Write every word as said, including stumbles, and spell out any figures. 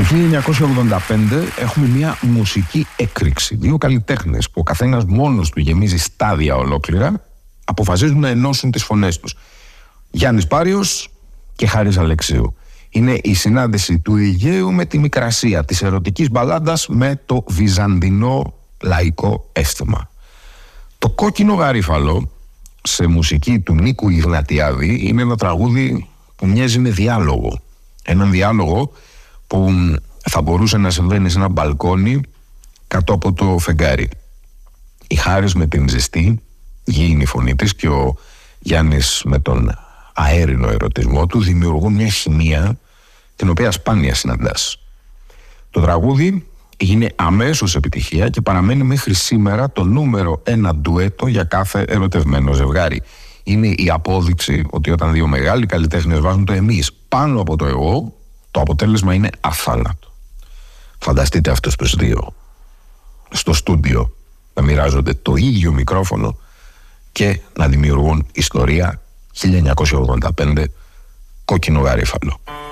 χίλια εννιακόσια ογδόντα πέντε έχουμε μια μουσική έκρηξη. Δύο καλλιτέχνες που ο καθένας μόνος του γεμίζει στάδια ολόκληρα αποφασίζουν να ενώσουν τις φωνές τους. Γιάννης Πάριος και Χάρης Αλεξίου. Είναι η συνάντηση του Αιγαίου με τη Μικρασία, της ερωτικής μπαλάντας με το βυζαντινό λαϊκό αίσθημα. Το Κόκκινο Γαρίφαλο, σε μουσική του Νίκου Ιγνατιάδη, είναι ένα τραγούδι που μοιάζει με διάλογο. Έναν διάλογο που θα μπορούσε να συμβαίνει σε ένα μπαλκόνι κάτω από το φεγγάρι. Η Χάρης με την ζεστή γήινη φωνή της και ο Γιάννης με τον αέρινο ερωτισμό του δημιουργούν μια χημεία την οποία σπάνια συναντάς. Το τραγούδι έγινε αμέσως επιτυχία και παραμένει μέχρι σήμερα το νούμερο ένα ντουέτο για κάθε ερωτευμένο ζευγάρι. Είναι η απόδειξη ότι όταν δύο μεγάλοι καλλιτέχνες βάζουν το εμείς πάνω από το εγώ, το αποτέλεσμα είναι αθάνατο. Φανταστείτε αυτούς τους δύο στο στούντιο να μοιράζονται το ίδιο μικρόφωνο και να δημιουργούν ιστορία. Χίλια εννιακόσια ογδόντα πέντε, Κόκκινο Γαρίφαλο.